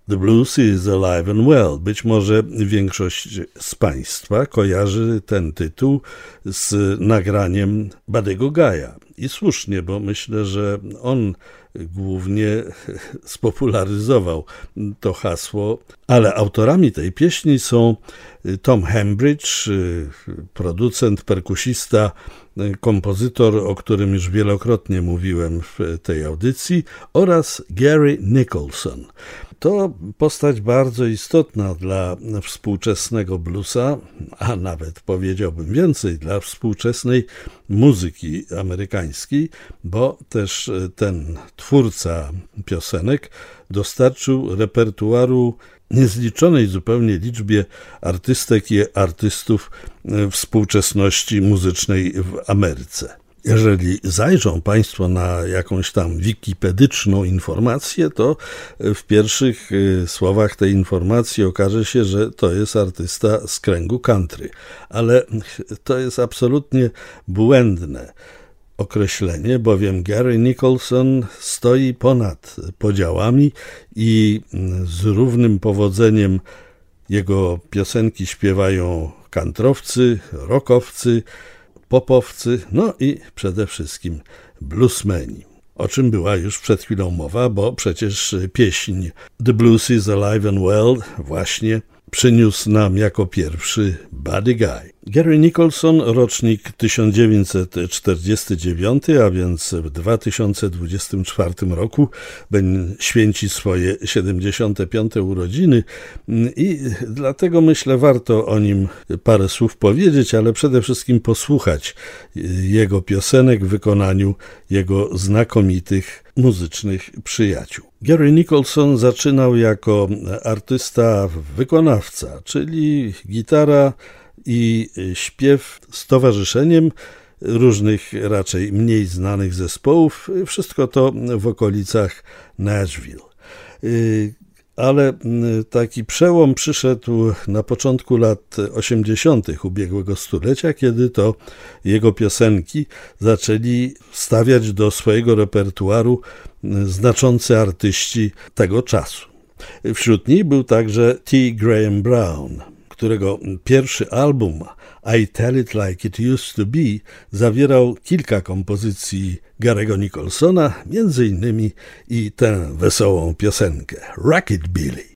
The Blues is Alive and Well. Być może większość z Państwa kojarzy ten tytuł z nagraniem Buddy'ego Guy'a. I słusznie, bo myślę, że on głównie spopularyzował to hasło, ale autorami tej pieśni są Tom Hambridge, producent, perkusista, kompozytor, o którym już wielokrotnie mówiłem w tej audycji, oraz Gary Nicholson. To postać bardzo istotna dla współczesnego bluesa, a nawet powiedziałbym więcej, dla współczesnej muzyki amerykańskiej, bo też ten twórca piosenek dostarczył repertuaru niezliczonej zupełnie liczbie artystek i artystów współczesności muzycznej w Ameryce. Jeżeli zajrzą Państwo na jakąś tam wikipedyczną informację, to w pierwszych słowach tej informacji okaże się, że to jest artysta z kręgu country. Ale to jest absolutnie błędne określenie, bowiem Gary Nicholson stoi ponad podziałami i z równym powodzeniem jego piosenki śpiewają kantrowcy, rockowcy, popowcy, no i przede wszystkim bluesmeni. O czym była już przed chwilą mowa, bo przecież pieśń The Blues is Alive and Well właśnie przyniósł nam jako pierwszy Buddy Guy. Gary Nicholson, rocznik 1949, a więc w 2024 roku święci swoje 75. urodziny i dlatego myślę warto o nim parę słów powiedzieć, ale przede wszystkim posłuchać jego piosenek w wykonaniu jego znakomitych muzycznych przyjaciół. Gary Nicholson zaczynał jako artysta-wykonawca, czyli gitara i śpiew z towarzyszeniem różnych raczej mniej znanych zespołów. Wszystko to w okolicach Nashville. Ale taki przełom przyszedł na początku lat 80. ubiegłego stulecia, kiedy to jego piosenki zaczęli wstawiać do swojego repertuaru znaczący artyści tego czasu. Wśród nich był także T. Graham Brown, którego pierwszy album I Tell It Like It Used to Be zawierał kilka kompozycji Gary'ego Nicholsona, między innymi i tę wesołą piosenkę Rocket Billy.